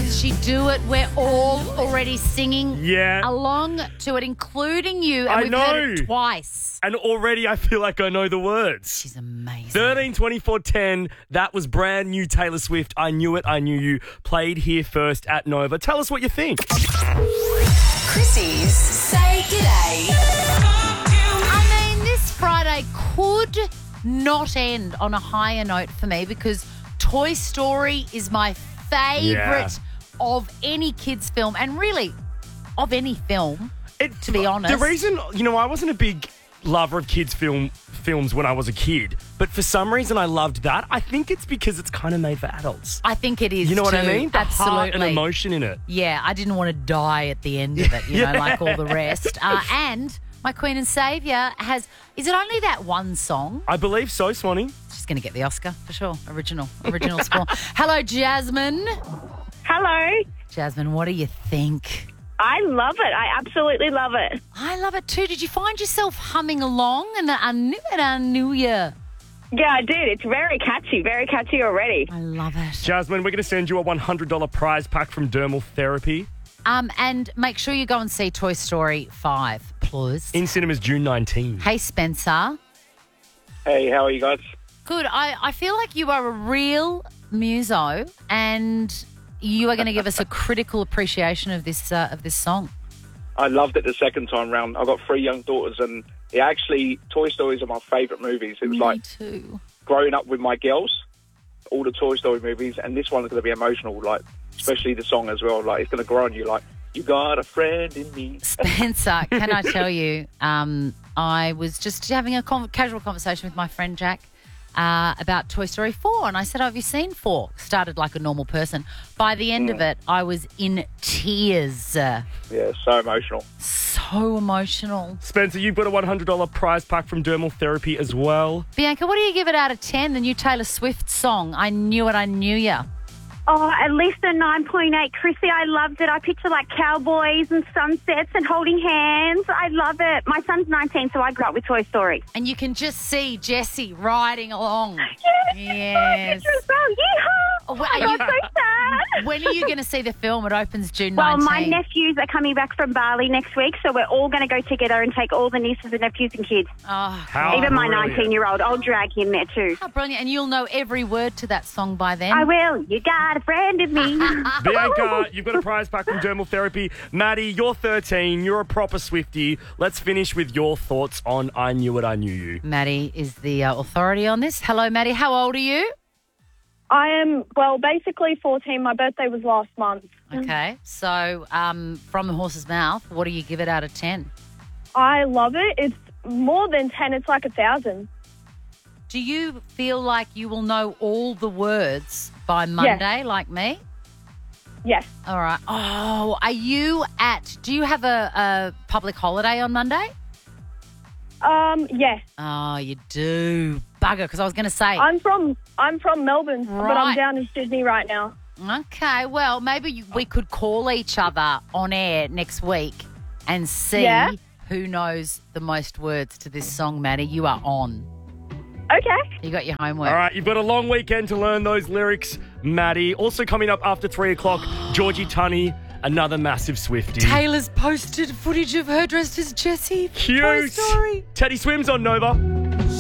Doesn't she do it? We're all already singing along to it, including you. And we've heard it twice. And already I feel like I know the words. She's amazing. 13, 24, 10. That was brand new Taylor Swift. I Knew It, I Knew You. Played here first at Nova. Tell us what you think. Chrissy's Say G'day. I mean, this Friday could not end on a higher note for me because Toy Story is my favourite of any kids' film and really of any film, to be honest. The reason, I wasn't a big lover of kids' films when I was a kid, but for some reason I loved that. I think it's because it's kind of made for adults. I think it is. You know what I too. mean? The Absolutely. heart and emotion in it. Yeah, I didn't want to die at the end of it, like all the rest. And my Queen and Saviour is it only that one song? I believe so, Swanee. She's going to get the Oscar for sure. Original score. Hello, Jasmine. Hello. Jasmine, what do you think? I love it. I absolutely love it. I love it too. Did you find yourself humming along? And I knew it, I knew you. Yeah, I did. It's very catchy already. I love it. Jasmine, we're going to send you a $100 prize pack from Dermal Therapy. And make sure you go and see Toy Story 5, please. In cinemas June 19. Hey, Spencer. Hey, how are you guys? Good. I feel like you are a real muso and you are going to give us a critical appreciation of this song. I loved it the second time round. I've got 3 young daughters and Toy Stories are my favourite movies. It was Me too. Growing up with my girls, all the Toy Story movies, and this one's going to be emotional, especially the song as well. It's going to grow on you, you got a friend in me. Spencer, can I tell you, I was just having a casual conversation with my friend Jack about Toy Story 4, and I said, have you seen 4? Started like a normal person. By the end of it, I was in tears. Yeah, so emotional. So emotional. Spencer, you've got a $100 prize pack from Dermal Therapy as well. Bianca, what do you give it out of 10? The new Taylor Swift song, I Knew It, I Knew Ya. Oh, at least a 9.8. Chrissy, I loved it. I picture cowboys and sunsets and holding hands. I love it. My son's 19, so I grew up with Toy Story. And you can just see Jessie riding along. Yes. Oh, I got so sad. When are you going to see the film? It opens June 19. Well, my nephews are coming back from Bali next week, so we're all going to go together and take all the nieces and nephews and kids. Oh, even my 19-year-old. I'll drag him there too. How brilliant. And you'll know every word to that song by then. I will. You got a friend of me. Bianca, you've got a prize pack from Dermal Therapy. Maddie, you're 13. You're a proper Swiftie. Let's finish with your thoughts on I Knew It, I Knew You. Maddie is the authority on this. Hello, Maddie. How old are you? I am, basically 14. My birthday was last month. Okay. So from the horse's mouth, what do you give it out of 10? I love it. It's more than 10. It's like 1,000. Do you feel like you will know all the words by Monday like me? Yes. All right. Oh, do you have a public holiday on Monday? Yes. Oh, you do. Bugger, because I was going to say. I'm from Melbourne, but I'm Right. down in Sydney right now. Okay, well, maybe we could call each other on air next week and see who knows the most words to this song, Maddie. You are on. Okay. You got your homework. All right, you've got a long weekend to learn those lyrics, Maddie. Also coming up after 3 o'clock, Georgie Tunney, another massive Swiftie. Taylor's posted footage of her dressed as Jessie. Cute. Toy Story. Teddy Swims on Nova.